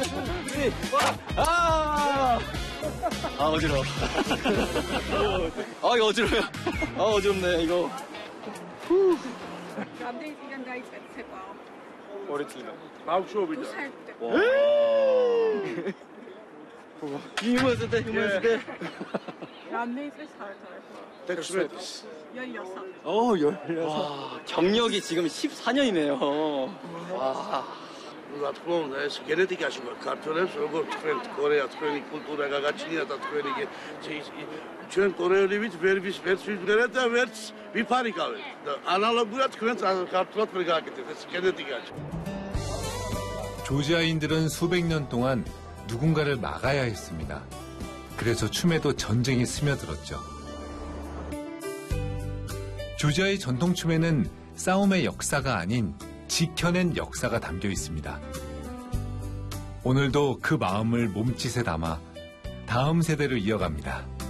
어지러워. 이거 어지러워요. 어지럽네, 이거. Małżowie. 힘을 쓸 때. Ja, nee, festhalten. Tekstmetis. Ja, jasam. 16. 와, 경력이 지금 14년이네요. 와. რა თქმა უნდა, ეს გენეტიკაში ქართველებს როგორც თქვენ კორეა თქვენი კულტურა გაგაჩნია და თქვენი ჩვენ კორეელებიც ვერც ვიმღერეთ და ვერც ვიფარიკავეთ და ანალოგურად თქვენ ქართულად ვერ გააკეთეთ ეს გენეტიკაში. 조지아인들은 수백 년 동안 누군가를 막아야 했습니다. 그래서 춤에도 전쟁이 스며들었죠. 조지아의 전통춤에는 싸움의 역사가 아닌 지켜낸 역사가 담겨 있습니다. 오늘도 그 마음을 몸짓에 담아 다음 세대로 이어갑니다.